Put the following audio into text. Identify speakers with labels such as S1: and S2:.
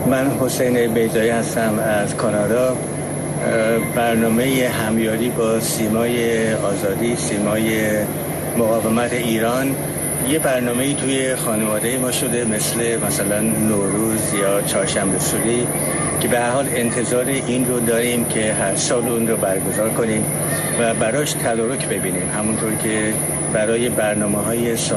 S1: من حسین بیضایی هستم از کانادا. برنامه همیاری با سیمای آزادی، سیمای مقاومت ایران، یه برنامه‌ای توی خانواده ما شده مثلا نوروز یا چهارشنبه سوری که به هر حال انتظار این رو داریم که هر سال اون رو برگزار کنیم و براش تدارک ببینیم، همونطور که برای برنامه‌های